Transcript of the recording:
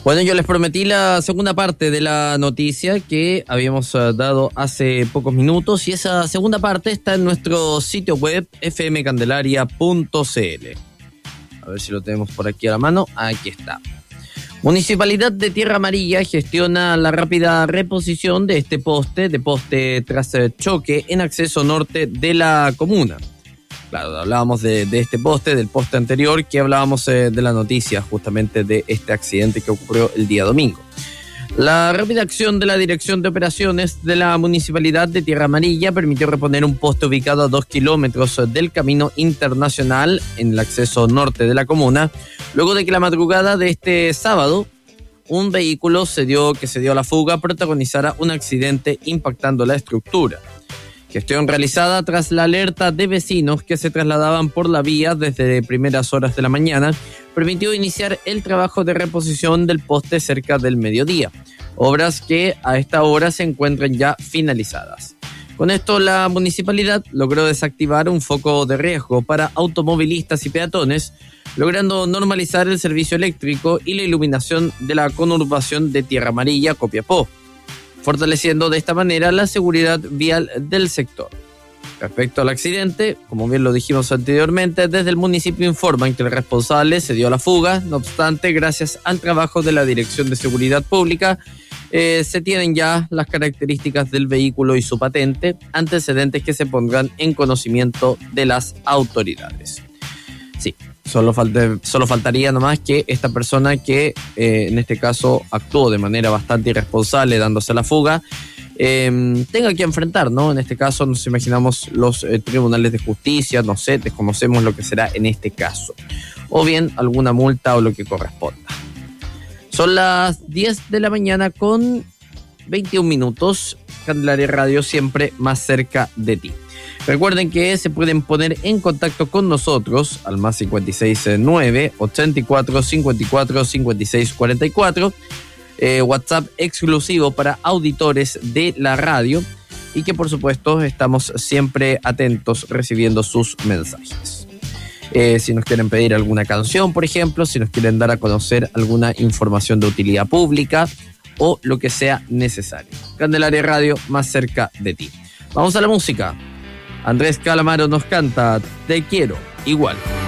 Bueno, yo les prometí la segunda parte de la noticia que habíamos dado hace pocos minutos y esa segunda parte está en nuestro sitio web fmcandelaria.cl. A ver si lo tenemos por aquí a la mano. Aquí está. Municipalidad de Tierra Amarilla gestiona la rápida reposición de este poste tras choque en acceso norte de la comuna. Claro, hablábamos de este poste, del poste anterior, que hablábamos de la noticia justamente de este accidente que ocurrió el día domingo. La rápida acción de la Dirección de Operaciones de la Municipalidad de Tierra Amarilla permitió reponer un poste ubicado a 2 kilómetros del camino internacional en el acceso norte de la comuna, luego de que la madrugada de este sábado un vehículo que se dio a la fuga protagonizara un accidente impactando la estructura. Gestión realizada tras la alerta de vecinos que se trasladaban por la vía desde primeras horas de la mañana, permitió iniciar el trabajo de reposición del poste cerca del mediodía, obras que a esta hora se encuentran ya finalizadas. Con esto, la municipalidad logró desactivar un foco de riesgo para automovilistas y peatones, logrando normalizar el servicio eléctrico y la iluminación de la conurbación de Tierra Amarilla, Copiapó, fortaleciendo de esta manera la seguridad vial del sector. Respecto al accidente, como bien lo dijimos anteriormente, desde el municipio informan que el responsable se dio a la fuga. No obstante, gracias al trabajo de la Dirección de Seguridad Pública, se tienen ya las características del vehículo y su patente, antecedentes que se pondrán en conocimiento de las autoridades. Sí, solo faltaría nomás que esta persona que en este caso actuó de manera bastante irresponsable dándose la fuga, tenga que enfrentar, ¿no? En este caso nos imaginamos los tribunales de justicia, no sé, desconocemos lo que será en este caso, o bien alguna multa o lo que corresponda. Son las 10 de la mañana con 21 minutos, Candelaria Radio siempre más cerca de ti. Recuerden que se pueden poner en contacto con nosotros al más 569 84 54 56 44, WhatsApp exclusivo para auditores de la radio y que por supuesto estamos siempre atentos recibiendo sus mensajes. Si nos quieren pedir alguna canción, por ejemplo, si nos quieren dar a conocer alguna información de utilidad pública o lo que sea necesario. Candelaria Radio más cerca de ti. Vamos a la música. Andrés Calamaro nos canta Te quiero igual.